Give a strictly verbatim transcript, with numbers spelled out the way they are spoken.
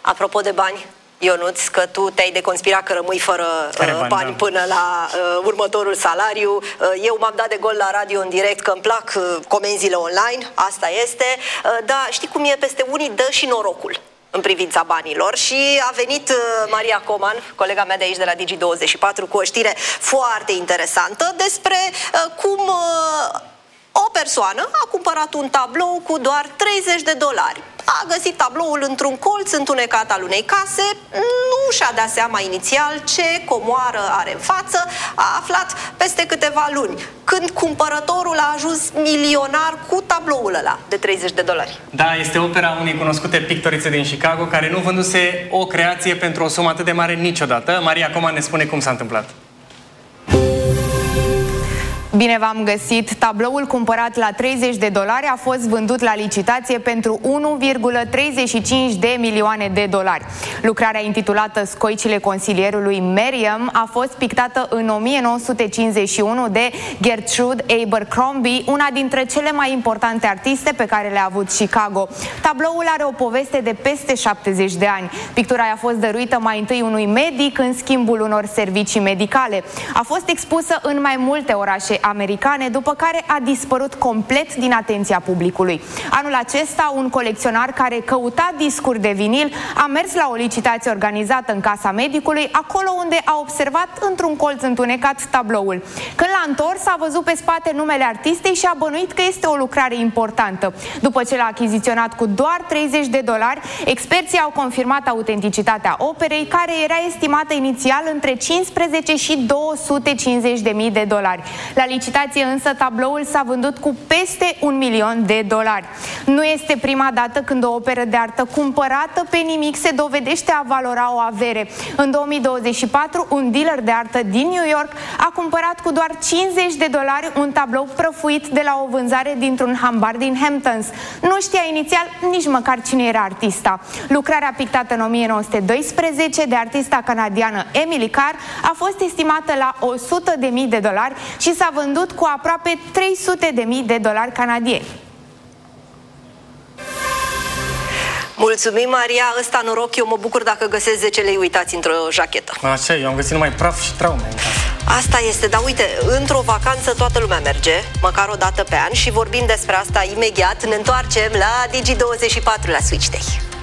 Apropo de bani, Ionuț, că tu te-ai deconspirat că rămâi fără uh, bani, bani da. până la uh, următorul salariu. Uh, eu m-am dat de gol la radio în direct că îmi plac uh, comenzile online, asta este, uh, dar știi cum e, peste unii dă și norocul în privința banilor și a venit uh, Maria Coman, colega mea de aici de la Digi douăzeci și patru, cu o știre foarte interesantă despre uh, cum uh, o persoană a cumpărat un tablou cu doar treizeci de dolari. A găsit tabloul într-un colț întunecat al unei case, nu și-a dat seama inițial ce comoară are în față, a aflat peste câteva luni, când cumpărătorul a ajuns milionar cu tabloul ăla de treizeci de dolari. Da, este opera unei cunoscute pictorițe din Chicago, care nu vânduse o creație pentru o sumă atât de mare niciodată. Maria Coman ne spune cum s-a întâmplat. Bine v-am găsit! Tabloul cumpărat la treizeci de dolari a fost vândut la licitație pentru unu virgulă treizeci și cinci de milioane de dolari. Lucrarea intitulată Scoicile consilierului Merriam a fost pictată în o mie nouă sute cincizeci și unu de Gertrude Abercrombie, una dintre cele mai importante artiste pe care le-a avut Chicago. Tabloul are o poveste de peste șaptezeci de ani. Pictura a fost dăruită mai întâi unui medic în schimbul unor servicii medicale. A fost expusă în mai multe orașe americane, după care a dispărut complet din atenția publicului. Anul acesta, un colecționar care căuta discuri de vinil a mers la o licitație organizată în casa medicului, acolo unde a observat într-un colț întunecat tabloul. Când l-a întors, a văzut pe spate numele artistei și a bănuit că este o lucrare importantă. După ce l-a achiziționat cu doar treizeci de dolari, experții au confirmat autenticitatea operei, care era estimată inițial între cincisprezece și două sute cincizeci de mii de dolari. La licitație însă tabloul s-a vândut cu peste un milion de dolari. Nu este prima dată când o operă de artă cumpărată pe nimic se dovedește a valora o avere. În două mii douăzeci și patru, un dealer de artă din New York a cumpărat cu doar cincizeci de dolari un tablou prăfuit de la o vânzare dintr-un hambar din Hamptons. Nu știa inițial nici măcar cine era artista. Lucrarea pictată în o mie nouă sute doisprezece de artista canadiană Emily Carr a fost estimată la o sută de mii de dolari și s-a vândut cu aproape trei sute de mii de dolari canadieni. Mulțumim, Maria, ăsta noroc, eu mă bucur dacă găsesc zece lei uitați într-o jachetă. Așa, eu am găsit numai praf și traume în casă. Asta este, dar uite, într-o vacanță toată lumea merge, măcar o dată pe an, și vorbim despre asta imediat. Ne întoarcem la Digi douăzeci și patru, la Switch Day.